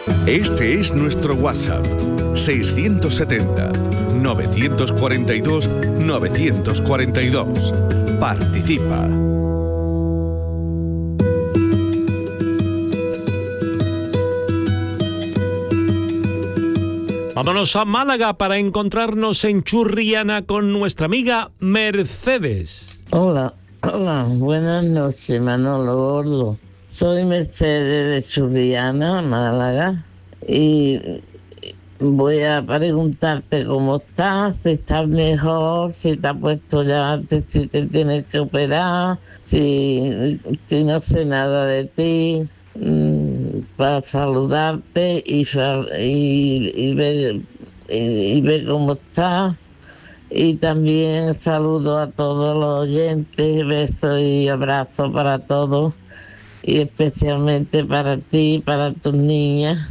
Este es nuestro WhatsApp, 670-942-942. Participa. Vámonos a Málaga para encontrarnos en Churriana con nuestra amiga Mercedes. Hola, buenas noches, Manolo Gordo. Soy Mercedes de Churriana, Málaga, y voy a preguntarte cómo estás, si estás mejor, si te has puesto ya antes, si te tienes que operar, si no sé nada de ti, para saludarte y ver cómo estás. Y también saludo a todos los oyentes, besos y abrazos para todos, y especialmente para ti, para tus niñas.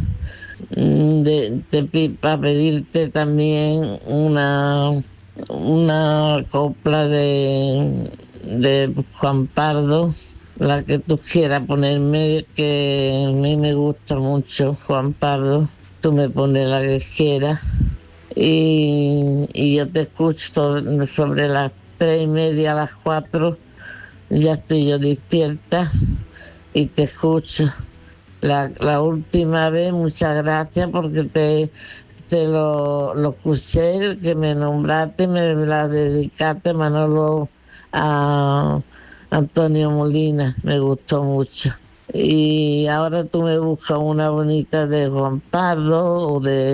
Para pedirte también una copla de Juan Pardo, la que tú quieras ponerme, que a mí me gusta mucho Juan Pardo. Tú me pones la que quieras y yo te escucho sobre las 3:30, a las 4, ya estoy yo despierta y te escucho. La última vez, muchas gracias porque te lo escuché, que me nombraste, me la dedicaste, Manolo, a Antonio Molina, me gustó mucho. Y ahora tú me buscas una bonita de Juan Pardo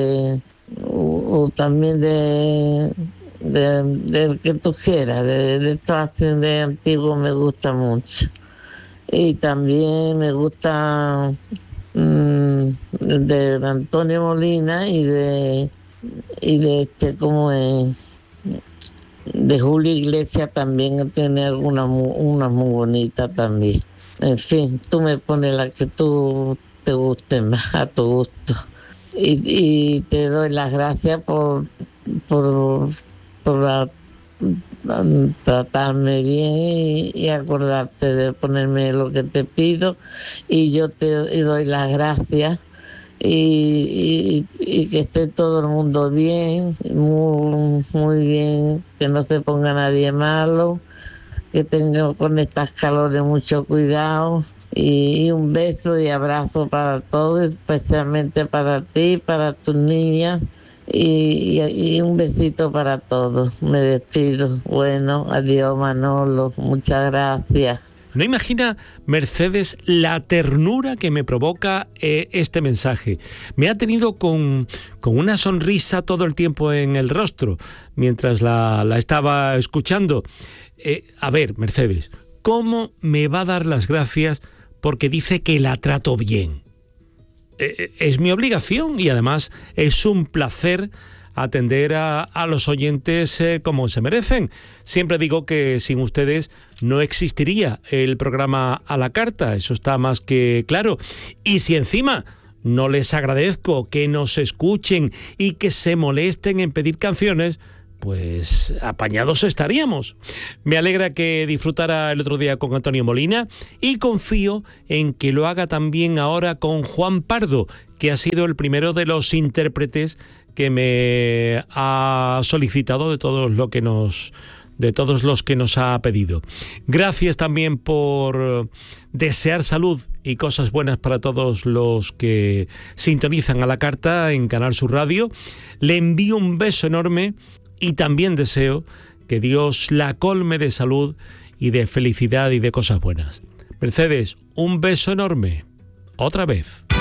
o también del que tú quieras, de estos de antiguos me gusta mucho. Y también me gusta de Antonio Molina y de ¿cómo es? De Julio Iglesias también tiene unas muy bonitas también. En fin, tú me pones la que tú te guste más, a tu gusto. Y te doy las gracias por tratarme bien y acordarte de ponerme lo que te pido, y yo te doy las gracias y que esté todo el mundo bien, muy bien, que no se ponga nadie malo, que tenga con estas calores mucho cuidado, y un beso y abrazo para todos, especialmente para ti, para tus niñas. Y un besito para todos. Me despido. Bueno, adiós, Manolo. Muchas gracias. No imagina, Mercedes, la ternura que me provoca este mensaje. Me ha tenido con una sonrisa todo el tiempo en el rostro mientras la estaba escuchando. A ver, Mercedes, ¿cómo me va a dar las gracias porque dice que la trato bien? Es mi obligación y además es un placer atender a los oyentes como se merecen. Siempre digo que sin ustedes no existiría el programa A la Carta, eso está más que claro. Y si encima no les agradezco que nos escuchen y que se molesten en pedir canciones, pues apañados estaríamos. Me alegra que disfrutara el otro día con Antonio Molina y confío en que lo haga también ahora con Juan Pardo, que ha sido el primero de los intérpretes que me ha solicitado de todos los que nos ha pedido. Gracias también por desear salud y cosas buenas para todos los que sintonizan A la Carta en Canal Sur Radio. Le envío un beso enorme y también deseo que Dios la colme de salud y de felicidad y de cosas buenas. Mercedes, un beso enorme. Otra vez.